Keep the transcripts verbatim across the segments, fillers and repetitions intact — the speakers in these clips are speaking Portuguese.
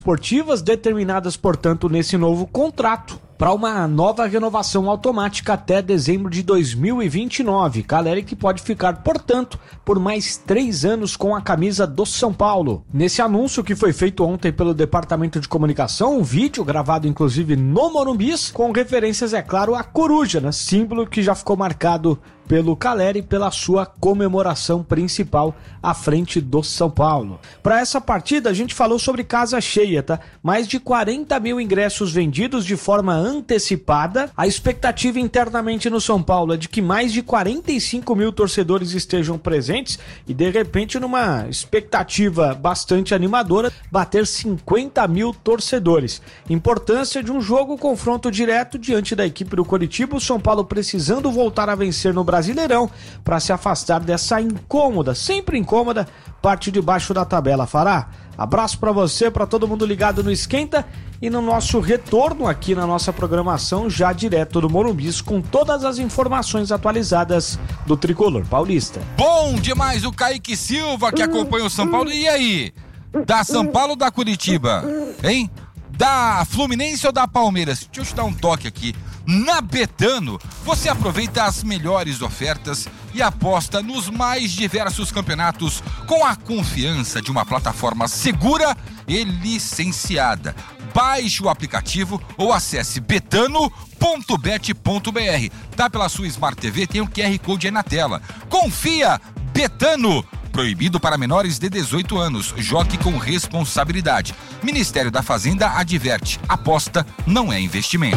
esportivas determinadas, portanto, nesse novo contrato para uma nova renovação automática até dezembro de dois mil e vinte e nove. Caleri que pode ficar, portanto, por mais três anos com a camisa do São Paulo. Nesse anúncio que foi feito ontem pelo Departamento de Comunicação, um vídeo gravado inclusive no Morumbi, com referências, é claro, à coruja, né? Símbolo que já ficou marcado pelo Caleri pela sua comemoração principal à frente do São Paulo. Para essa partida a gente falou sobre casa cheia, tá? Mais de quarenta mil ingressos vendidos de forma antecipada. A expectativa internamente no São Paulo é de que mais de quarenta e cinco mil torcedores estejam presentes e de repente, numa expectativa bastante animadora, bater cinquenta mil torcedores. Importância de um jogo confronto direto diante da equipe do Coritiba, o São Paulo precisando voltar a vencer no Brasileirão para se afastar dessa incômoda, sempre incômoda, parte de baixo da tabela. Fará, abraço para você, para todo mundo ligado no Esquenta e no nosso retorno aqui na nossa programação, já direto do Morumbi, com todas as informações atualizadas do Tricolor Paulista. Bom demais o Kaique Silva que acompanha o São Paulo. E aí? Da São Paulo ou da Curitiba? Hein? Da Fluminense ou da Palmeiras? Deixa eu te dar um toque aqui. Na Betano, você aproveita as melhores ofertas e aposta nos mais diversos campeonatos com a confiança de uma plataforma segura e licenciada. Baixe o aplicativo ou acesse betano ponto bet ponto br. Tá pela sua Smart T V, tem um Q R Code aí na tela. Confia, Betano. Proibido para menores de dezoito anos. Jogue com responsabilidade. Ministério da Fazenda adverte: aposta não é investimento.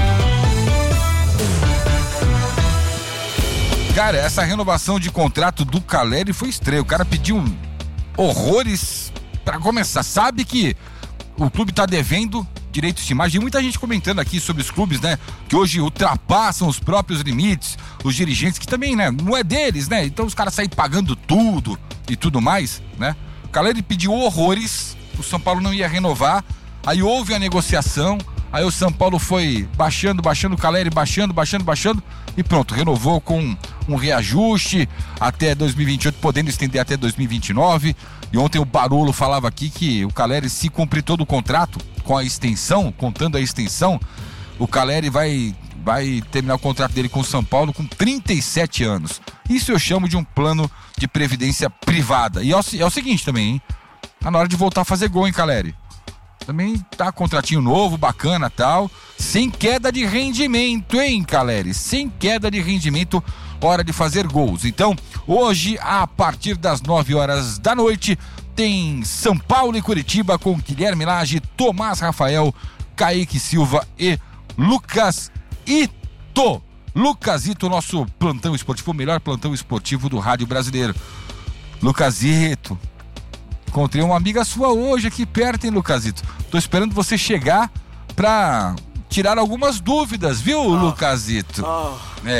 Cara, essa renovação de contrato do Caleri foi estranha. O cara pediu horrores para começar. Sabe que o clube tá devendo direitos de imagem. E muita gente comentando aqui sobre os clubes, né? Que hoje ultrapassam os próprios limites. Os dirigentes, que também, né? Não é deles, né? Então os caras saem pagando tudo e tudo mais, né? O Caleri pediu horrores. O São Paulo não ia renovar. Aí houve a negociação. Aí o São Paulo foi baixando, baixando o Caleri, baixando, baixando, baixando. E pronto, renovou com um reajuste até dois mil e vinte e oito, podendo estender até dois mil e vinte e nove. E ontem o Barolo falava aqui que o Caleri, se cumprir todo o contrato com a extensão, contando a extensão, o Caleri vai, vai terminar o contrato dele com o São Paulo com trinta e sete anos. Isso eu chamo de um plano de previdência privada. E é o, é o seguinte também, hein? Tá na hora de voltar a fazer gol, hein, Caleri? Também tá contratinho novo, bacana, tal, sem queda de rendimento, hein, Caleri? Sem queda de rendimento, hora de fazer gols. Então, hoje, a partir das nove horas da noite, tem São Paulo e Curitiba com Guilherme Lage, Tomás Rafael, Kaique Silva e Lucas Ito. Lucas Ito, nosso plantão esportivo, o melhor plantão esportivo do rádio brasileiro. Lucas Ito. Encontrei uma amiga sua hoje aqui perto, hein, Lucasito? Tô esperando você chegar pra tirar algumas dúvidas, viu, oh. Lucasito? Oh.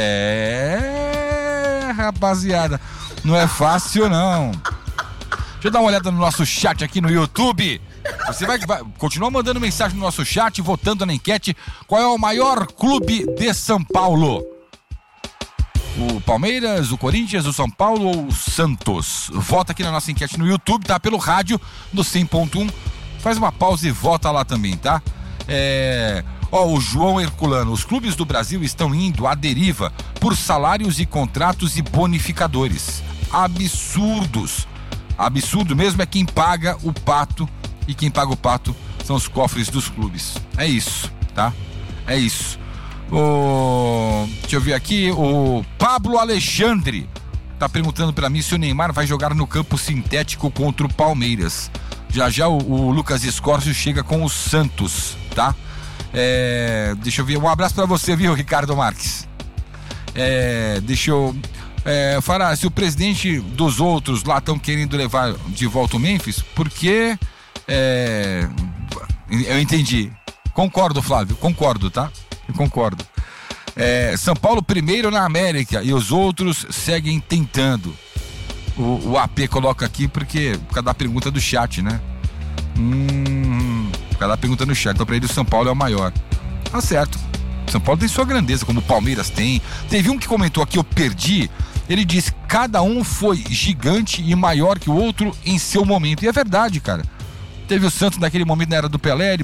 É, rapaziada, não é fácil, não. Deixa eu dar uma olhada no nosso chat aqui no YouTube. Você vai, vai continua mandando mensagem no nosso chat, votando na enquete. Qual é o maior clube de São Paulo? O Palmeiras, o Corinthians, o São Paulo ou o Santos? Vota aqui na nossa enquete no YouTube, tá? Pelo rádio, no cem ponto um. Faz uma pausa e vota lá também, tá? É... Ó, o João Herculano. Os clubes do Brasil estão indo à deriva por salários e contratos e bonificadores. Absurdos. Absurdo mesmo é quem paga o pato. E quem paga o pato são os cofres dos clubes. É isso, tá? É isso. O... Deixa eu ver aqui, o Pablo Alexandre tá perguntando pra mim se o Neymar vai jogar no campo sintético contra o Palmeiras. Já já o, o Lucas Escórcio chega com o Santos, tá? É... Deixa eu ver, um abraço pra você, viu, Ricardo Marques? É... Deixa eu é... falar, se o presidente dos outros lá estão querendo levar de volta o Memphis, porque é... eu entendi. Concordo, Flávio, concordo, tá? Eu concordo. É, São Paulo primeiro na América e os outros seguem tentando. O, o A P coloca aqui porque por causa da pergunta do chat, né? Hum, por causa da pergunta no chat. Então pra ele o São Paulo é o maior. Tá certo. São Paulo tem sua grandeza, como o Palmeiras tem. Teve um que comentou aqui, eu perdi. Ele disse: cada um foi gigante e maior que o outro em seu momento. E é verdade, cara. Teve o Santos naquele momento na era do Pelé, ele